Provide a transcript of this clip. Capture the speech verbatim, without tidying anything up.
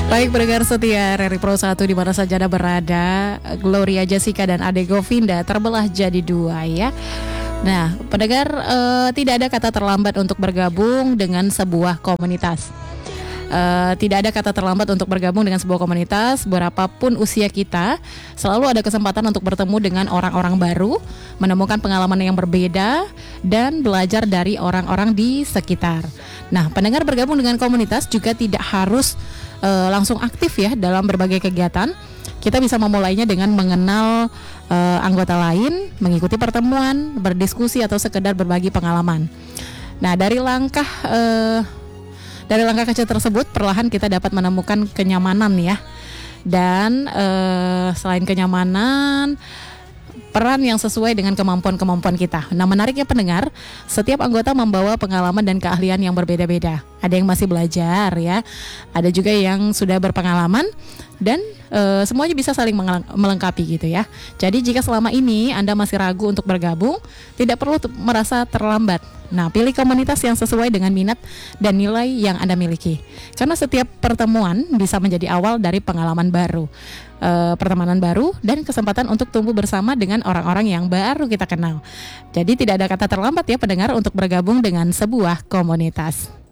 Baik pendengar setia R R I Pro satu di mana saja Anda berada, Gloria Jessica dan Ade Govinda terbelah jadi dua ya. Nah, pendengar, uh, tidak ada kata terlambat untuk bergabung dengan sebuah komunitas. Uh, tidak ada kata terlambat untuk bergabung dengan sebuah komunitas. Berapapun usia kita, selalu ada kesempatan untuk bertemu dengan orang-orang baru, menemukan pengalaman yang berbeda, dan belajar dari orang-orang di sekitar. Nah, pendengar, bergabung dengan komunitas juga tidak harus uh, langsung aktif ya dalam berbagai kegiatan. Kita bisa memulainya dengan mengenal uh, anggota lain, mengikuti pertemuan, berdiskusi, atau sekedar berbagi pengalaman. Nah, dari langkah uh, Dari langkah kecil tersebut, perlahan kita dapat menemukan kenyamanan ya. Dan uh, selain kenyamanan, peran yang sesuai dengan kemampuan-kemampuan kita. Nah, menariknya pendengar, setiap anggota membawa pengalaman dan keahlian yang berbeda-beda. Ada yang masih belajar ya, ada juga yang sudah berpengalaman, dan uh, semuanya bisa saling melengkapi gitu ya. Jadi jika selama ini Anda masih ragu untuk bergabung, tidak perlu t- merasa terlambat. Nah, pilih komunitas yang sesuai dengan minat dan nilai yang Anda miliki. Karena setiap pertemuan bisa menjadi awal dari pengalaman baru, e, pertemanan baru, dan kesempatan untuk tumbuh bersama dengan orang-orang yang baru kita kenal. Jadi tidak ada kata terlambat ya pendengar untuk bergabung dengan sebuah komunitas.